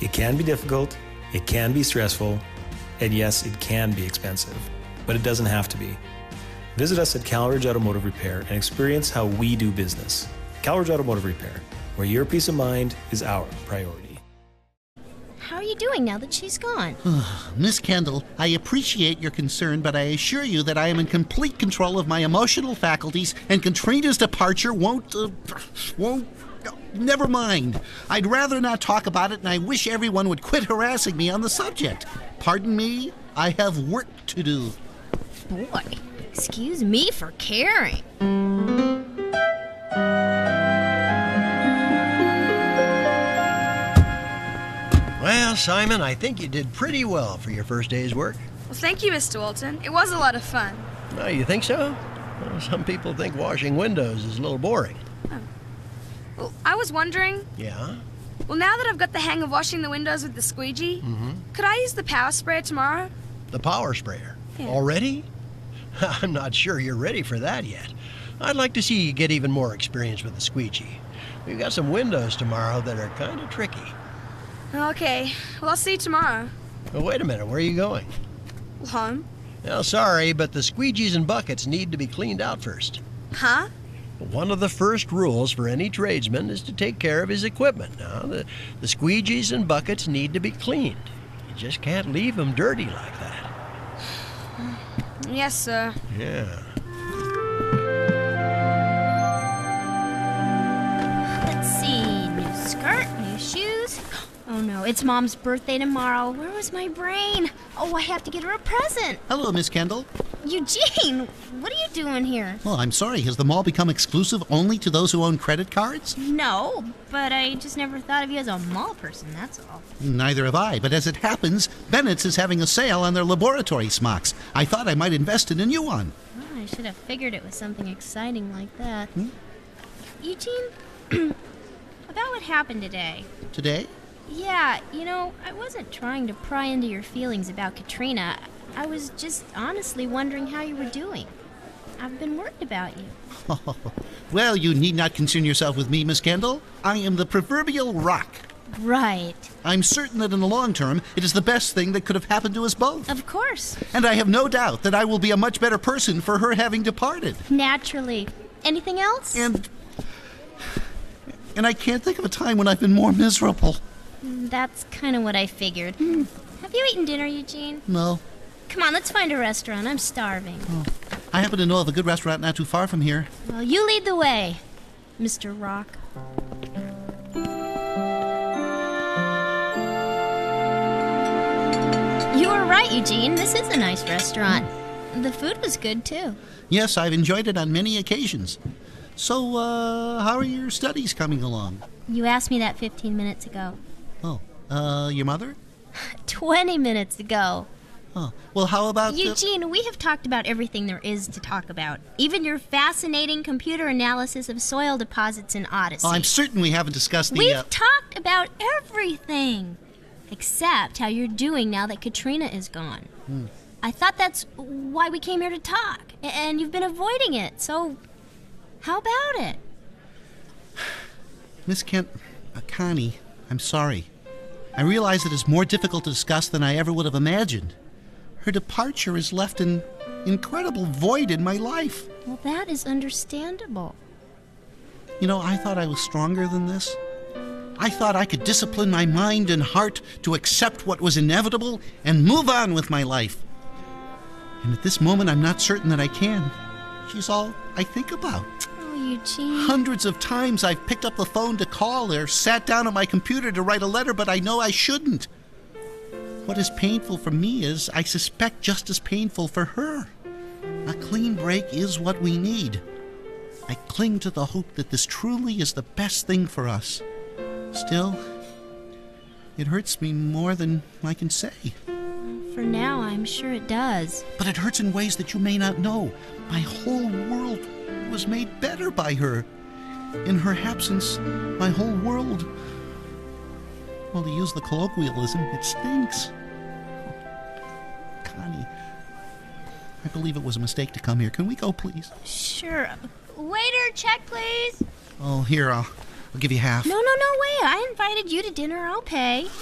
It can be difficult, it can be stressful, and yes, it can be expensive, but it doesn't have to be. Visit us at Calridge Automotive Repair and experience how we do business. Calridge Automotive Repair, where your peace of mind is our priority. How are you doing now that she's gone? Miss Kendall, I appreciate your concern, but I assure you that I am in complete control of my emotional faculties, and Katrina's departure won't... Never mind. I'd rather not talk about it, and I wish everyone would quit harassing me on the subject. Pardon me, I have work to do. Boy, excuse me for caring. Well, Simon, I think you did pretty well for your first day's work. Well, thank you, Mr. Walton. It was a lot of fun. Oh, you think so? Well, some people think washing windows is a little boring. Well, I was wondering... Yeah? Well, now that I've got the hang of washing the windows with the squeegee, could I use the power sprayer tomorrow? The power sprayer? Yeah. Already? I'm not sure you're ready for that yet. I'd like to see you get even more experience with the squeegee. We've got some windows tomorrow that are kind of tricky. Okay. Well, I'll see you tomorrow. Well, wait a minute. Where are you going? Home? Well, sorry, but the squeegees and buckets need to be cleaned out first. Huh? One of the first rules for any tradesman is to take care of his equipment. Now, the squeegees and buckets need to be cleaned. You just can't leave them dirty like that. Yes, sir. Yeah. Let's see, new skirt, new shoes. Oh no, it's Mom's birthday tomorrow. Where was my brain? Oh, I have to get her a present. Hello, Miss Kendall. Eugene, what are you doing here? Well, I'm sorry. Has the mall become exclusive only to those who own credit cards? No, but I just never thought of you as a mall person, that's all. Neither have I, but as it happens, Bennett's is having a sale on their laboratory smocks. I thought I might invest in a new one. Oh, I should have figured it was something exciting like that. Eugene, about what happened today. Today? Yeah, you know, I wasn't trying to pry into your feelings about Katrina. I was just honestly wondering how you were doing. I've been worried about you. Well, you need not concern yourself with me, Miss Kendall. I am the proverbial rock. Right. I'm certain that in the long term, it is the best thing that could have happened to us both. Of course. And I have no doubt that I will be a much better person for her having departed. Naturally. Anything else? And I can't think of a time when I've been more miserable. That's kind of what I figured. Have you eaten dinner, Eugene? No. Come on, let's find a restaurant. I'm starving. I happen to know of a good restaurant not too far from here. Well, you lead the way, Mr. Rock. You were right, Eugene. This is a nice restaurant. The food was good, too. Yes, I've enjoyed it on many occasions. So, how are your studies coming along? You asked me that 15 minutes ago. Oh, your mother? 20 minutes ago. Oh, well, how about... Eugene, we have talked about everything there is to talk about. Even your fascinating computer analysis of soil deposits in Odyssey. Oh, I'm certain we haven't discussed the... We've talked about everything. Except how you're doing now that Katrina is gone. I thought that's why we came here to talk. And you've been avoiding it, so... How about it? Miss Connie, I'm sorry. I realize it is more difficult to discuss than I ever would have imagined. Her departure has left an incredible void in my life. Well, that is understandable. You know, I thought I was stronger than this. I thought I could discipline my mind and heart to accept what was inevitable and move on with my life. And at this moment, I'm not certain that I can. She's all I think about. Oh, Eugene. Hundreds of times I've picked up the phone to call or sat down at my computer to write a letter, but I know I shouldn't. What is painful for me is, I suspect, just as painful for her. A clean break is what we need. I cling to the hope that this truly is the best thing for us. Still, it hurts me more than I can say. For now, I'm sure it does. But it hurts in ways that you may not know. My whole world was made better by her. In her absence, my whole world... Well, to use the colloquialism, it stinks. Connie, I believe it was a mistake to come here. Can we go, please? Sure. Waiter, check, please. Oh, here, I'll give you half. No, wait. I invited you to dinner. I'll pay.